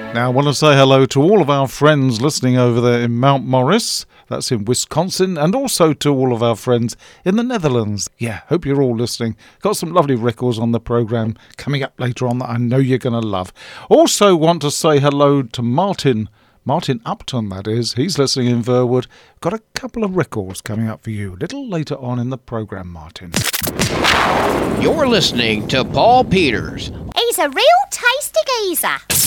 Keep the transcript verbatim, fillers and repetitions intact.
Now, I want to say hello to all of our friends listening over there in Mount Morris, that's in Wisconsin, and also to all of our friends in the Netherlands. Yeah, hope you're all listening. Got some lovely records on the programme coming up later on that I know you're going to love. Also want to say hello to Martin, Martin Upton, that is. He's listening in Verwood. Got a couple of records coming up for you a little later on in the programme, Martin. You're listening to Paul Peters. He's a real tasty geezer.